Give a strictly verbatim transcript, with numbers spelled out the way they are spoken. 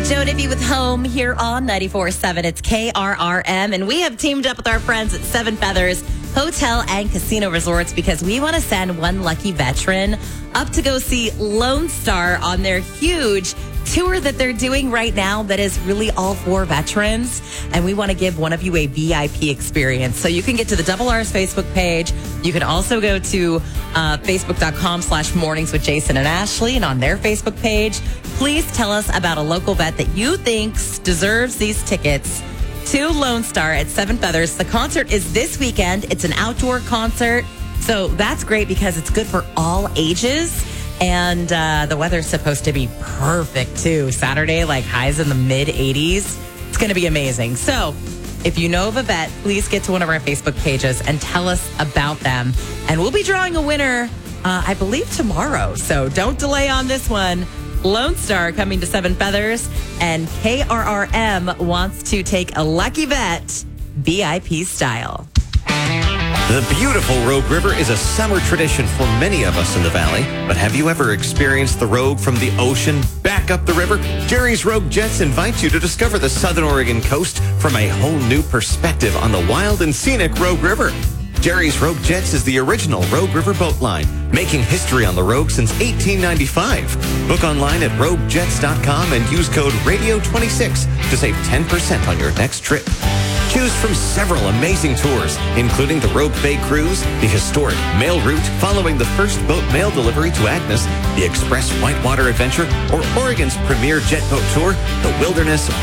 Joe Nibby with Home here on ninety-four point seven. It's K R R M, and we have teamed up with our friends at Seven Feathers Hotel and Casino Resorts because we want to send one lucky veteran up to go see Lone Star on their huge tour that they're doing right now that is really all for veterans. And we want to give one of you a V I P experience. So you can get to the Double R's Facebook page. You can also go to uh, facebook.com slash mornings with Jason and Ashley. And on their Facebook page, please tell us about a local vet that you think deserves these tickets to Lone Star at Seven Feathers. The concert is this weekend. It's an outdoor concert. So that's great because it's good for all ages. And uh, the weather's supposed to be perfect, too. Saturday, like highs in the mid eighties. It's going to be amazing. So if you know of a vet, please get to one of our Facebook pages and tell us about them. And we'll be drawing a winner, uh, I believe, tomorrow. So don't delay on this one. Lone Star coming to Seven Feathers. And K R R M wants to take a lucky vet V I P style. The beautiful Rogue River is a summer tradition for many of us in the valley. But have you ever experienced the Rogue from the ocean back up the river? Jerry's Rogue Jets invites you to discover the Southern Oregon coast from a whole new perspective on the wild and scenic Rogue River. Jerry's Rogue Jets is the original Rogue River boat line, making history on the Rogue since eighteen ninety-five. Book online at rogue jets dot com and use code radio twenty-six to save ten percent on your next trip. Choose from several amazing tours, including the Rogue Bay Cruise, the historic mail route following the first boat mail delivery to Agnes, the Express Whitewater Adventure, or Oregon's premier jet boat tour, the Wilderness